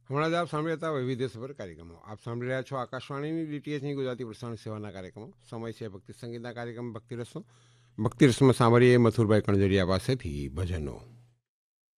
હમણાં જ આપ સાંભળ્યા હતા વૈવિધ્યસભર કાર્યક્રમો. આપ સાંભળી રહ્યા છો આકાશવાણીની ડીટીએચની ગુજરાતી પ્રસારણ સેવાના કાર્યક્રમો. સમય છે ભક્તિ સંગીતના કાર્યક્રમ ભક્તિરસનો. ભક્તિરસમાં સાંભળીએ મથુરભાઈ કણજરિયા પાસેથી ભજનો.